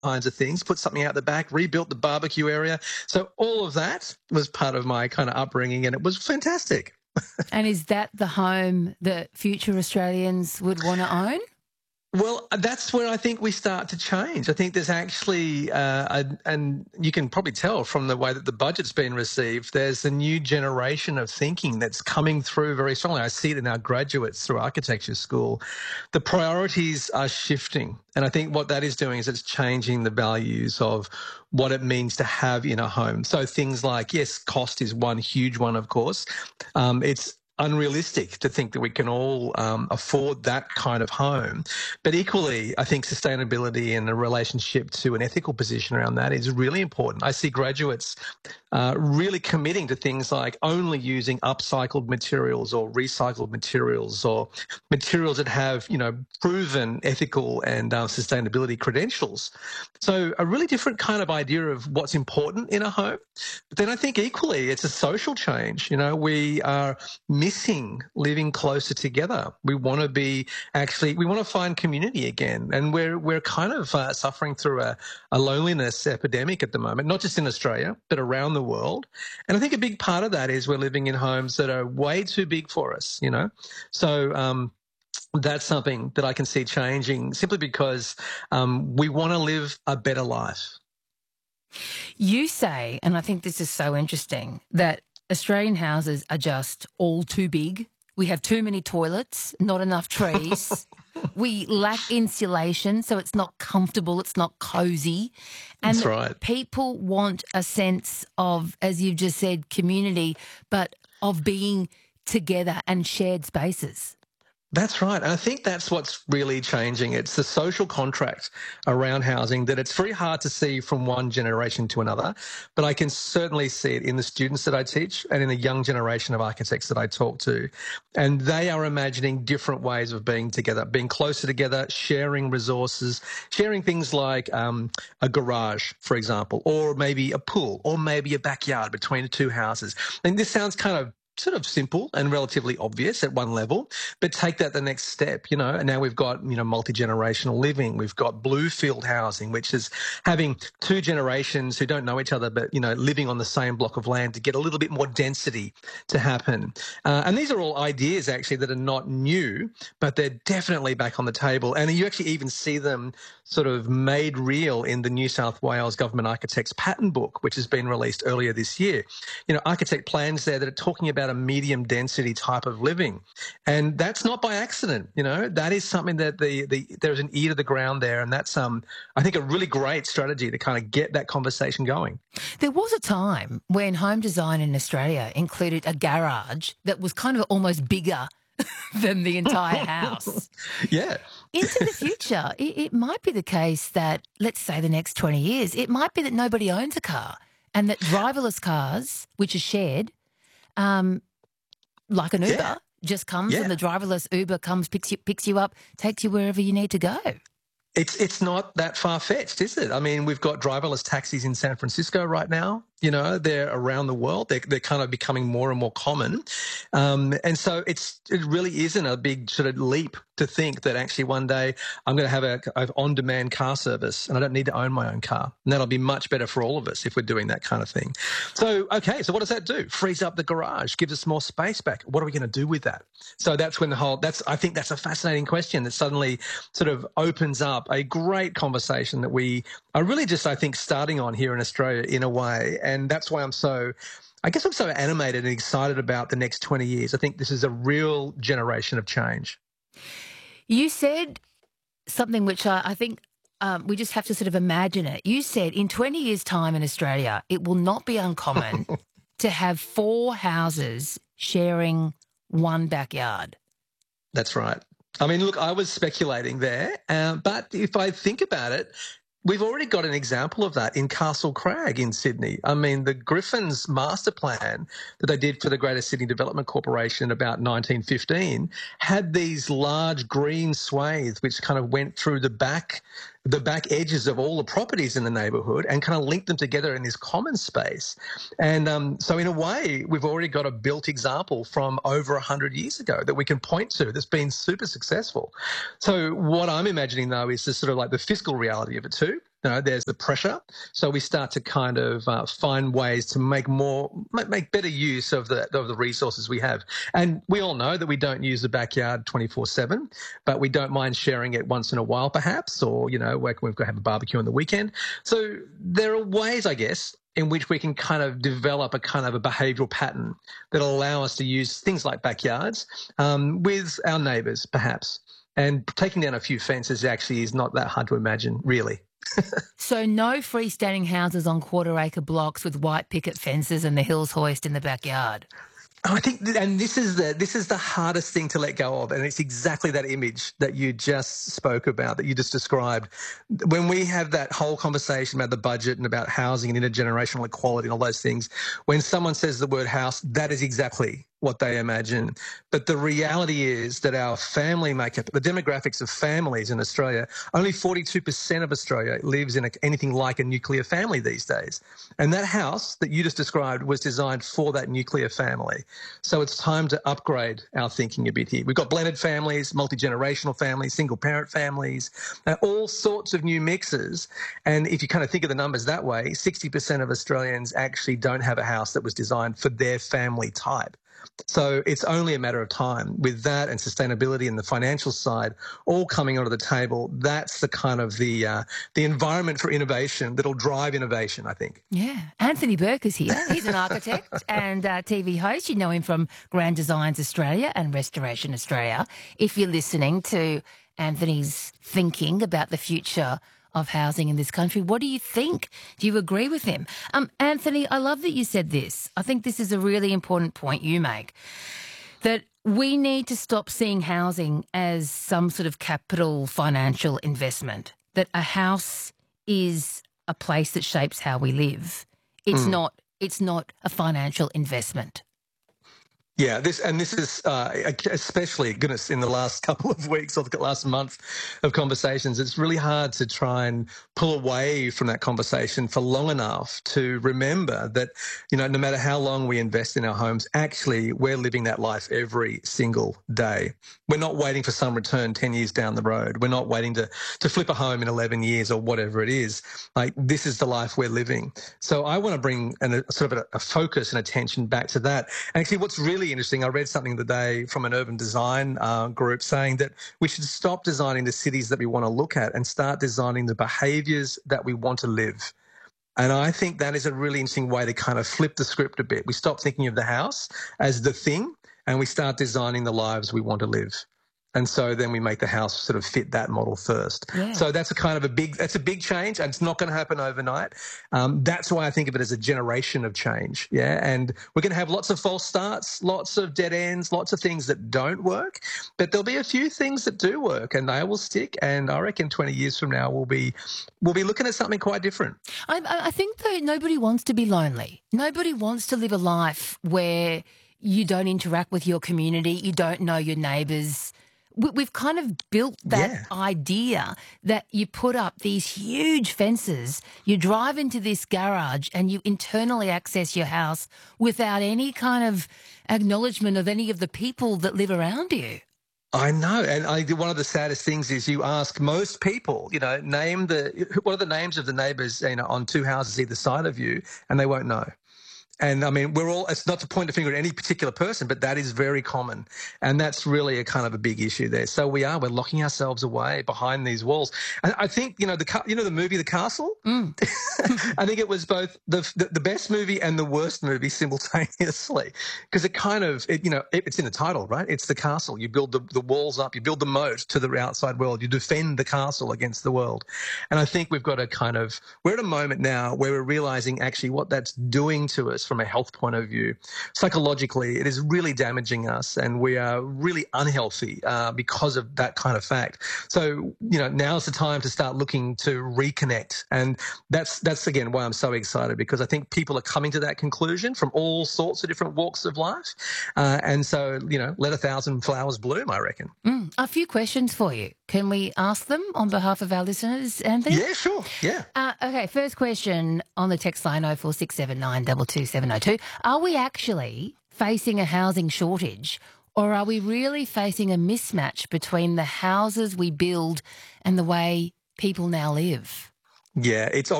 kinds of things, put something out the back, rebuilt the barbecue area. So all of that was part of my kind of upbringing, and it was fantastic. And is that the home that future Australians would want to own? Well, that's where I think we start to change. I think there's actually, and you can probably tell from the way that the budget's been received, there's a new generation of thinking that's coming through very strongly. I see it in our graduates through architecture school. The priorities are shifting. And I think what that is doing is it's changing the values of what it means to have in a home. So things like, yes, cost is one huge one, of course. It's unrealistic to think that we can all afford that kind of home. But equally, I think sustainability and a relationship to an ethical position around that is really important. I see graduates really committing to things like only using upcycled materials or recycled materials or materials that have, proven ethical and sustainability credentials. So a really different kind of idea of what's important in a home. But then I think equally it's a social change. We are missing living closer together. We want to find community again. And we're kind of suffering through a loneliness epidemic at the moment, not just in Australia, but around the world. And I think a big part of that is we're living in homes that are way too big for us, So that's something that I can see changing simply because we want to live a better life. You say, and I think this is so interesting, that Australian houses are just all too big. We have too many toilets, not enough trees. We lack insulation, so it's not comfortable, it's not cosy. And that's right. People want a sense of, as you've just said, community, but of being together and shared spaces. That's right. And I think that's what's really changing. It's the social contract around housing that it's very hard to see from one generation to another, but I can certainly see it in the students that I teach and in the young generation of architects that I talk to. And they are imagining different ways of being together, being closer together, sharing resources, sharing things like a garage, for example, or maybe a pool, or maybe a backyard between the two houses. And this sounds kind of sort of simple and relatively obvious at one level, but take that the next step, and now we've got, multi-generational living. We've got Bluefield housing, which is having two generations who don't know each other, but, living on the same block of land to get a little bit more density to happen. And these are all ideas actually that are not new, but they're definitely back on the table. And you actually even see them sort of made real in the New South Wales Government Architects Pattern Book, which has been released earlier this year. Architect plans there that are talking about a medium density type of living. And that's not by accident, that is something that there's an ear to the ground there. And that's, I think, a really great strategy to kind of get that conversation going. There was a time when home design in Australia included a garage that was kind of almost bigger than the entire house. Yeah. Into the future, it might be the case that, let's say the next 20 years, it might be that nobody owns a car and that driverless cars, which are shared, like an Uber, just comes and the driverless Uber comes, picks you up, takes you wherever you need to go. It's not that far-fetched, is it? I mean, we've got driverless taxis in San Francisco right now. They're around the world. They're kind of becoming more and more common. And so it really isn't a big sort of leap to think that actually one day I'm going to have an on-demand car service and I don't need to own my own car. And that'll be much better for all of us if we're doing that kind of thing. So, okay, so what does that do? Frees up the garage, gives us more space back. What are we going to do with that? So that's when I think that's a fascinating question that suddenly sort of opens up a great conversation that we are really just, I think, starting on here in Australia in a way. And that's why I'm so animated and excited about the next 20 years. I think this is a real generation of change. You said something which I think we just have to sort of imagine it. You said in 20 years' time in Australia, it will not be uncommon to have 4 houses sharing one backyard. That's right. I mean, look, I was speculating there, but if I think about it, we've already got an example of that in Castle Crag in Sydney. I mean, the Griffins master plan that they did for the Greater Sydney Development Corporation about 1915 had these large green swathes which kind of went through the back edges of all the properties in the neighbourhood and kind of linked them together in this common space. And so in a way, we've already got a built example from over 100 years ago that we can point to that's been super successful. So what I'm imagining, though, is the sort of like the fiscal reality of it too. there's the pressure. So we start to kind of find ways to make better use of the resources we have. And we all know that we don't use the backyard 24/7, but we don't mind sharing it once in a while, perhaps, or, we've got to have a barbecue on the weekend. So there are ways, I guess, in which we can kind of develop a kind of a behavioural pattern that'll allow us to use things like backyards with our neighbours, perhaps. And taking down a few fences actually is not that hard to imagine, really. So no freestanding houses on quarter-acre blocks with white picket fences and the Hills hoist in the backyard. I think, and this is the hardest thing to let go of, and it's exactly that image that you just spoke about, that you just described. When we have that whole conversation about the budget and about housing and intergenerational equality and all those things, when someone says the word house, that is exactly what they imagine. But the reality is that our family makeup, the demographics of families in Australia, only 42% of Australia lives in anything like a nuclear family these days. And that house that you just described was designed for that nuclear family. So it's time to upgrade our thinking a bit here. We've got blended families, multi-generational families, single-parent families, all sorts of new mixes. And if you kind of think of the numbers that way, 60% of Australians actually don't have a house that was designed for their family type. So it's only a matter of time with that and sustainability and the financial side all coming onto the table. That's the kind of the environment for innovation that'll drive innovation, I think. Yeah. Anthony Burke is here. He's an architect and TV host. You know him from Grand Designs Australia and Restoration Australia. If you're listening to Anthony's thinking about the future of housing in this country, what do you think? Do you agree with him? Anthony, I love that you said this. I think this is a really important point you make, that we need to stop seeing housing as some sort of capital financial investment, that a house is a place that shapes how we live. It's not a financial investment. Yeah, this is especially, goodness, in the last couple of weeks or the last month of conversations, it's really hard to try and pull away from that conversation for long enough to remember that, no matter how long we invest in our homes, actually we're living that life every single day. We're not waiting for some return 10 years down the road. We're not waiting to flip a home in 11 years or whatever it is. Like, this is the life we're living. So I want to bring a focus and attention back to that. And actually, what's really interesting, I read something today from an urban design group saying that we should stop designing the cities that we want to look at and start designing the behaviours that we want to live. And I think that is a really interesting way to kind of flip the script a bit. We stop thinking of the house as the thing and we start designing the lives we want to live. And so then we make the house sort of fit that model first. Yeah. So that's a big change, and it's not going to happen overnight. That's why I think of it as a generation of change. Yeah. And we're going to have lots of false starts, lots of dead ends, lots of things that don't work, but there'll be a few things that do work and they will stick. And I reckon 20 years from now, we'll be looking at something quite different. I think that nobody wants to be lonely. Nobody wants to live a life where you don't interact with your community, you don't know your neighbours. We've kind of built that idea that you put up these huge fences, you drive into this garage and you internally access your house without any kind of acknowledgement of any of the people that live around you. I know. And one of the saddest things is you ask most people, what are the names of the neighbours, on two houses either side of you, and they won't know. And I mean, it's not to point a finger at any particular person, but that is very common. And that's really a kind of a big issue there. So we're locking ourselves away behind these walls. And I think, the movie The Castle? I think it was both the best movie and the worst movie simultaneously, because it kind of, it's in the title, right? It's the castle. You build the walls up, you build the moat to the outside world, you defend the castle against the world. And I think we've got we're at a moment now where we're realizing actually what that's doing to us from a health point of view. Psychologically, it is really damaging us, and we are really unhealthy because of that kind of fact. So, now's the time to start looking to reconnect. And that's again why I'm so excited, because I think people are coming to that conclusion from all sorts of different walks of life. And so, let 1,000 flowers bloom, I reckon. A few questions for you. Can we ask them on behalf of our listeners, Anthony? Yeah, sure. Yeah. Okay, first question on the text line 0467 22702. Are we actually facing a housing shortage, or are we really facing a mismatch between the houses we build and the way people now live? Yeah, it's